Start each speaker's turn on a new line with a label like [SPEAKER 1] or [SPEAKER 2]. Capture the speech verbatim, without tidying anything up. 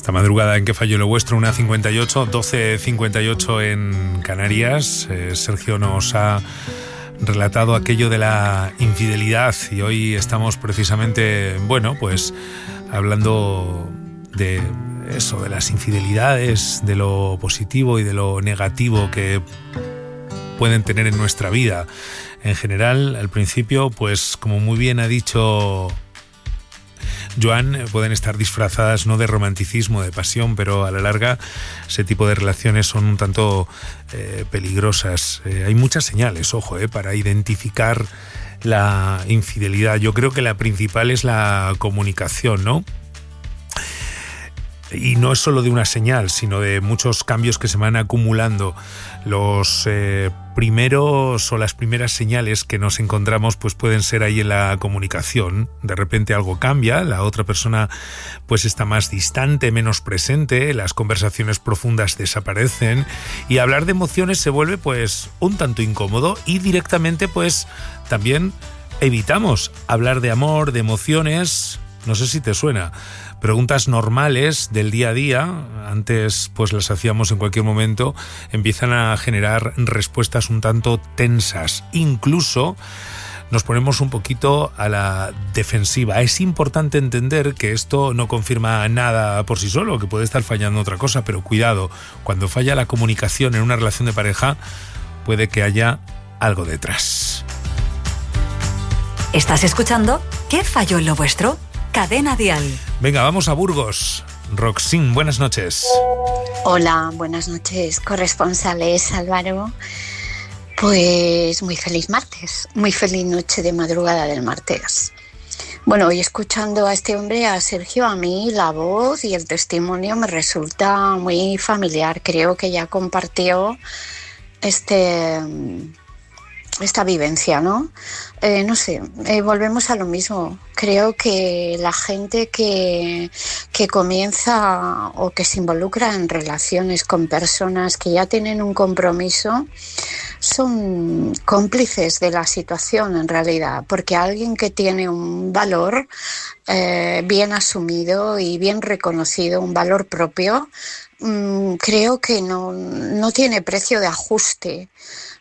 [SPEAKER 1] Esta madrugada en Que Fallo Lo Vuestro, una cincuenta y ocho, doce cincuenta y ocho en Canarias. Eh, Sergio nos ha relatado aquello de la infidelidad y hoy estamos precisamente, bueno, pues hablando de eso, de las infidelidades, de lo positivo y de lo negativo que pueden tener en nuestra vida. En general, al principio, pues como muy bien ha dicho Joan, pueden estar disfrazadas no de romanticismo, de pasión, pero a la larga ese tipo de relaciones son un tanto eh, peligrosas. Eh, hay muchas señales, ojo, eh, para identificar la infidelidad. Yo creo que la principal es la comunicación, ¿no? Y no es solo de una señal, sino de muchos cambios que se van acumulando. Los eh, primeros o las primeras señales que nos encontramos pues pueden ser ahí en la comunicación. De repente algo cambia, la otra persona pues está más distante, menos presente, las conversaciones profundas desaparecen y hablar de emociones se vuelve pues un tanto incómodo y directamente pues también evitamos hablar de amor, de emociones. No sé si te suena. Preguntas normales del día a día, antes pues las hacíamos en cualquier momento, empiezan a generar respuestas un tanto tensas. Incluso nos ponemos un poquito a la defensiva. Es importante entender que esto no confirma nada por sí solo, que puede estar fallando otra cosa, pero cuidado, cuando falla la comunicación en una relación de pareja, puede que haya algo detrás.
[SPEAKER 2] ¿Estás escuchando ¿Qué falló en lo vuestro? Cadena Dial.
[SPEAKER 1] Venga, vamos a Burgos. Roxín, buenas noches.
[SPEAKER 3] Hola, buenas noches, corresponsales, Álvaro. Pues muy feliz martes, muy feliz noche de madrugada del martes. Bueno, hoy escuchando a este hombre, a Sergio, a mí la voz y el testimonio me resulta muy familiar. Creo que ya compartió este... esta vivencia, ¿no? Eh, no sé, eh, volvemos a lo mismo. Creo que la gente que, que comienza o que se involucra en relaciones con personas que ya tienen un compromiso son cómplices de la situación en realidad, porque alguien que tiene un valor eh, bien asumido y bien reconocido, un valor propio, mmm, creo que no, no tiene precio de ajuste.